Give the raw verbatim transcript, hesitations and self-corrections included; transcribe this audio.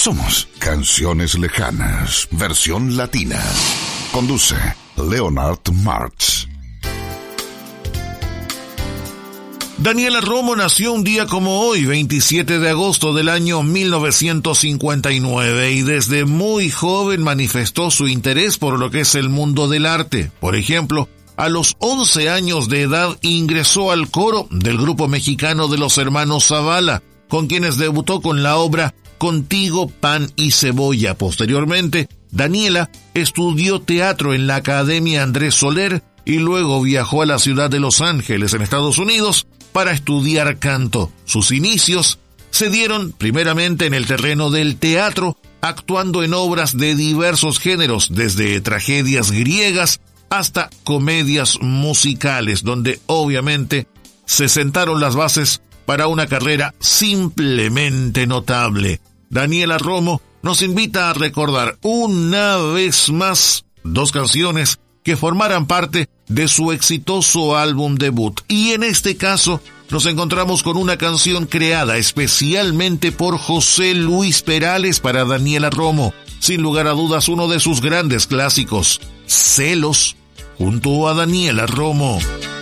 Somos Canciones Lejanas, versión latina. Conduce Leonard Martz. Daniela Romo nació un día como hoy, veintisiete de agosto del año mil novecientos cincuenta y nueve, y desde muy joven manifestó su interés por lo que es el mundo del arte. Por ejemplo, a los once años de edad ingresó al coro del grupo mexicano de los hermanos Zavala, con quienes debutó con la obra Contigo, Pan y Cebolla. Posteriormente, Daniela estudió teatro en la Academia Andrés Soler y luego viajó a la ciudad de Los Ángeles, en Estados Unidos, para estudiar canto. Sus inicios se dieron primeramente en el terreno del teatro, actuando en obras de diversos géneros, desde tragedias griegas hasta comedias musicales, donde obviamente se sentaron las bases para una carrera simplemente notable. Daniela Romo nos invita a recordar una vez más dos canciones que formaran parte de su exitoso álbum debut. Y en este caso nos encontramos con una canción creada especialmente por José Luis Perales para Daniela Romo. Sin lugar a dudas, uno de sus grandes clásicos, Celos, junto a Daniela Romo.